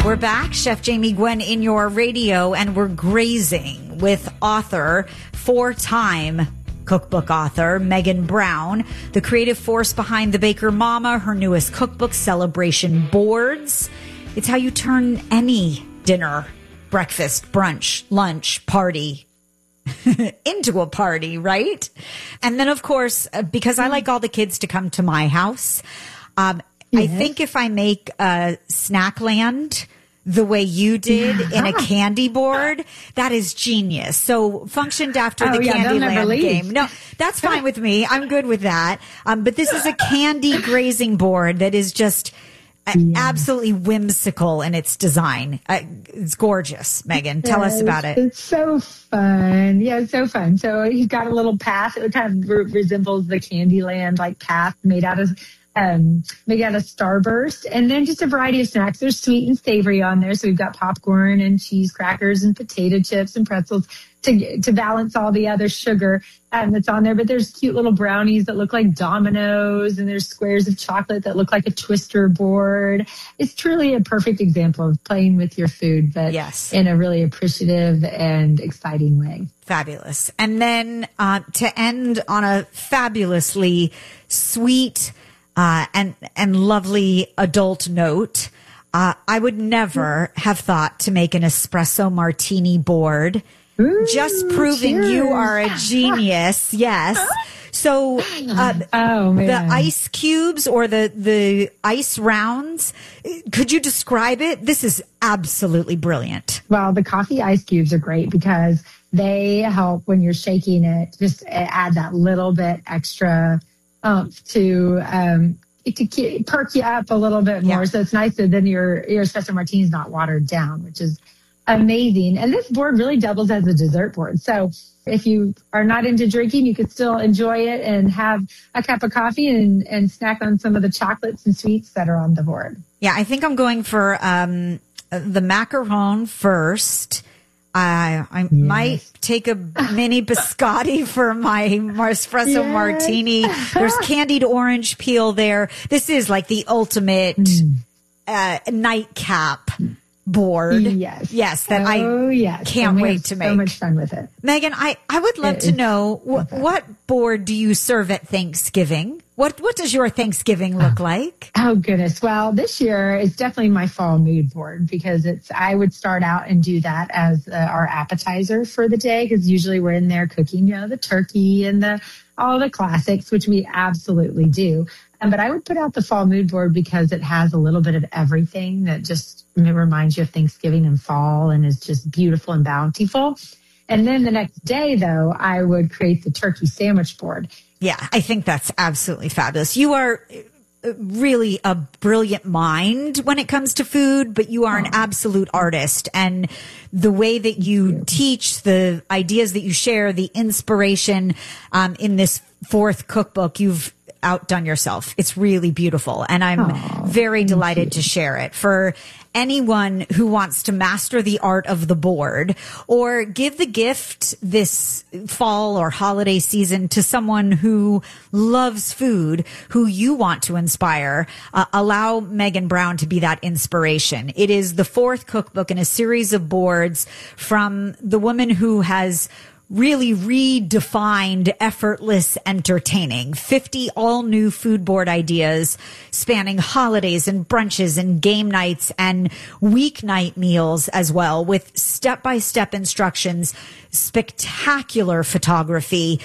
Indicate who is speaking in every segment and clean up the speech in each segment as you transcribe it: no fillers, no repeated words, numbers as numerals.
Speaker 1: We're back. Chef Jamie Gwen in your radio, and we're grazing with author, 4-time cookbook author, Megan Brown, the creative force behind The Baker Mama, her newest cookbook, Celebration Boards. It's how you turn any dinner, breakfast, brunch, lunch, party into a party, right? And then, of course, because I like all the kids to come to my house, I think if I make a Snackland the way you did in a candy board, that is genius. So functioned after the Candyland game. No, that's fine with me. I'm good with that. But this is a candy grazing board that is just absolutely whimsical in its design. It's gorgeous. Megan, tell us about it.
Speaker 2: It's so fun. Yeah, it's so fun. So he's got a little path. It kind of resembles the Candyland like path made out of Starburst, and then just a variety of snacks. There's sweet and savory on there. So we've got popcorn and cheese crackers and potato chips and pretzels to balance all the other sugar that's on there. But there's cute little brownies that look like dominoes, and there's squares of chocolate that look like a twister board. It's truly a perfect example of playing with your food, but in a really appreciative and exciting way.
Speaker 1: Fabulous. And then to end on a fabulously sweet and lovely adult note, I would never have thought to make an espresso martini board. Just proving you are a genius. Yes. So the ice cubes or the ice rounds, could you describe it? This is absolutely brilliant.
Speaker 2: Well, the coffee ice cubes are great because they help when you're shaking it, just add that little bit extra to perk you up a little bit more. So it's nice that then your espresso martini is not watered down, which is amazing. And this board really doubles as a dessert board. So if you are not into drinking, you could still enjoy it and have a cup of coffee and snack on some of the chocolates and sweets that are on the board.
Speaker 1: Yeah, I think I'm going for the macaron first. I might take a mini biscotti for my espresso martini. There's candied orange peel there. This is like the ultimate nightcap board. Yes, that I can't wait to make.
Speaker 2: So much fun with it.
Speaker 1: Megan, I would love to know what board do you serve at Thanksgiving? What does your Thanksgiving look like?
Speaker 2: Oh goodness. Well, this year is definitely my fall mood board because I would start out and do that as our appetizer for the day, because usually we're in there cooking, the turkey and all the classics, which we absolutely do. But I would put out the fall mood board because it has a little bit of everything that just reminds you of Thanksgiving and fall and is just beautiful and bountiful. And then the next day, though, I would create the turkey sandwich board.
Speaker 1: Yeah, I think that's absolutely fabulous. You are really a brilliant mind when it comes to food, but you are an absolute artist. And the way that you teach, the ideas that you share, the inspiration in this fourth cookbook, you've outdone yourself. It's really beautiful. And I'm very delighted to share it. For anyone who wants to master the art of the board or give the gift this fall or holiday season to someone who loves food, who you want to inspire, allow Megan Brown to be that inspiration. It is the fourth cookbook in a series of boards from the woman who has really redefined effortless entertaining. 50 all new food board ideas spanning holidays and brunches and game nights and weeknight meals as well, with step-by-step instructions, spectacular photography,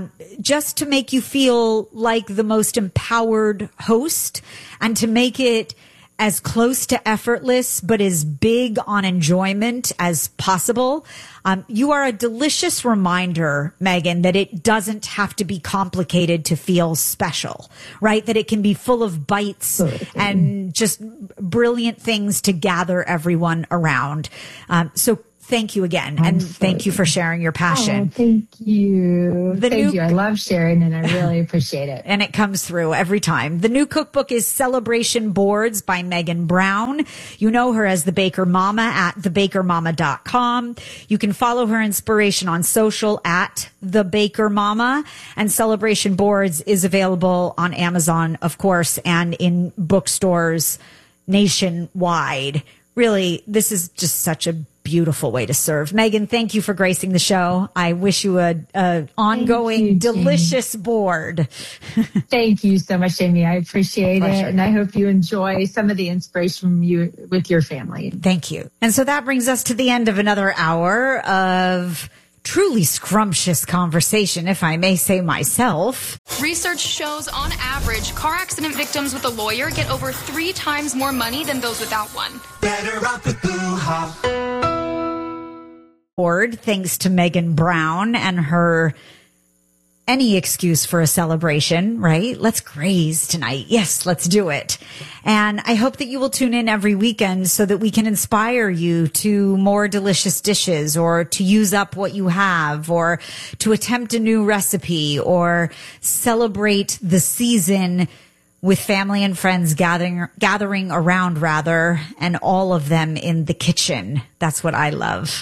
Speaker 1: just to make you feel like the most empowered host and to make it as close to effortless, but as big on enjoyment as possible. You are a delicious reminder, Megan, that it doesn't have to be complicated to feel special, right? That it can be full of bites and just brilliant things to gather everyone around. So thank you again. And thank you for sharing your passion.
Speaker 2: Thank you. Thank you. I love sharing and I really appreciate it.
Speaker 1: And it comes through every time. The new cookbook is Celebration Boards by Megan Brown. You know her as The Baker Mama at thebakermama.com. You can follow her inspiration on social at The Baker Mama. And Celebration Boards is available on Amazon, of course, and in bookstores nationwide. Really, this is just such a beautiful way to serve. Megan, thank you for gracing the show. I wish you a ongoing delicious board.
Speaker 2: Thank you so much, Jamie. I appreciate it. And I hope you enjoy some of the inspiration from you with your family.
Speaker 1: Thank you. And so that brings us to the end of another hour of truly scrumptious conversation, if I may say myself.
Speaker 3: Research shows on average, car accident victims with a lawyer get over 3 times more money than those without one.
Speaker 4: Better off with Boo-Hop.
Speaker 1: Thanks to Megan Brown and her any excuse for a celebration, right? Let's graze tonight. Yes, let's do it. And I hope that you will tune in every weekend so that we can inspire you to more delicious dishes, or to use up what you have, or to attempt a new recipe, or celebrate the season with family and friends gathering around, and all of them in the kitchen. That's what I love.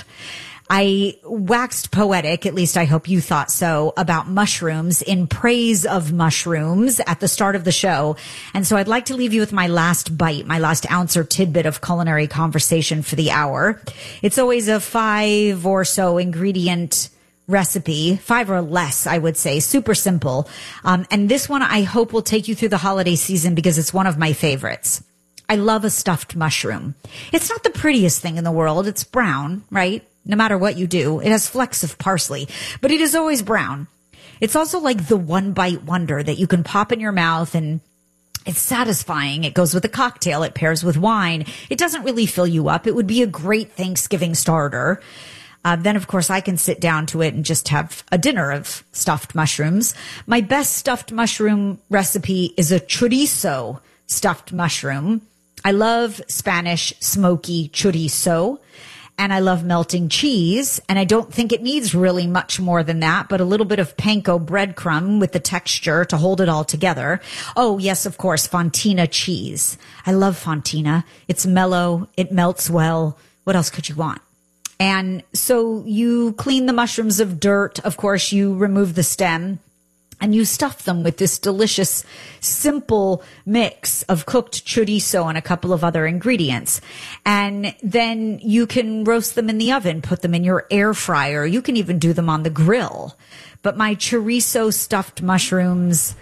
Speaker 1: I waxed poetic, at least I hope you thought so, about mushrooms, in praise of mushrooms at the start of the show. And so I'd like to leave you with my last bite, my last ounce or tidbit of culinary conversation for the hour. It's always a 5 or so ingredient recipe, 5 or less, I would say, super simple. And this one I hope will take you through the holiday season because it's one of my favorites. I love a stuffed mushroom. It's not the prettiest thing in the world. It's brown, right? No matter what you do, it has flecks of parsley, but it is always brown. It's also like the one bite wonder that you can pop in your mouth, and it's satisfying. It goes with a cocktail. It pairs with wine. It doesn't really fill you up. It would be a great Thanksgiving starter. Then, of course, I can sit down to it and just have a dinner of stuffed mushrooms. My best stuffed mushroom recipe is a chorizo stuffed mushroom. I love Spanish smoky chorizo. And I love melting cheese, and I don't think it needs really much more than that, but a little bit of panko breadcrumb with the texture to hold it all together. Oh, yes, of course, Fontina cheese. I love Fontina. It's mellow. It melts well. What else could you want? And so you clean the mushrooms of dirt. Of course, you remove the stem. And you stuff them with this delicious, simple mix of cooked chorizo and a couple of other ingredients. And then you can roast them in the oven, put them in your air fryer. You can even do them on the grill. But my chorizo stuffed mushrooms,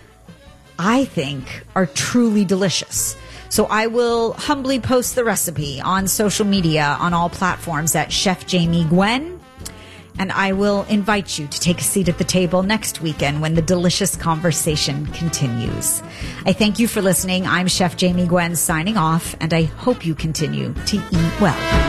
Speaker 1: I think, are truly delicious. So I will humbly post the recipe on social media on all platforms at Chef Jamie Gwen. And I will invite you to take a seat at the table next weekend when the delicious conversation continues. I thank you for listening. I'm Chef Jamie Gwen signing off, and I hope you continue to eat well.